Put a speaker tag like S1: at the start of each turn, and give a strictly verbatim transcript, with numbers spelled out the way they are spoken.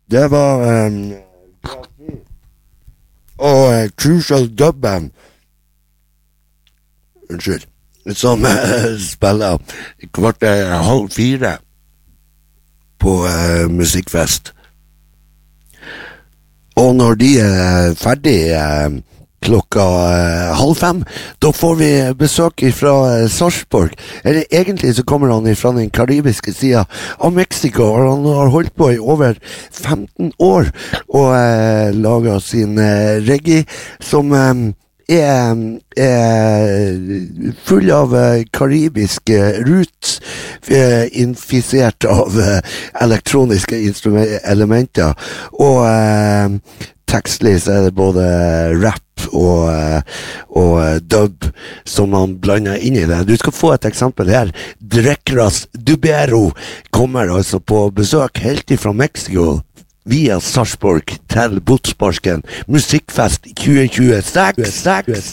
S1: det var um, og uh, Crucial Dub-band, unnskyld, som uh, spiller kvart uh, halv fire på uh, musikkfest. Og når de er ferdig uh, klokka uh, halv fem, da får vi besøk fra uh, Sarpsborg. Eller egentlig så kommer han fra den karibiske siden av Mexico, og han har holdt på i over femten år og uh, laget sin uh, reggae, som um, er, er full av uh, karibiske roots, uh, infisert av uh, elektroniske elementer, og uh, tekstlig så er det både rap og, uh, og dub som man blander inn i det. Du skal få et eksempel her. Drekras Dubero kommer altså på besøk helt fra Mexico via Sarpsborg til Botsparken Musikkfest tjue tjueseks.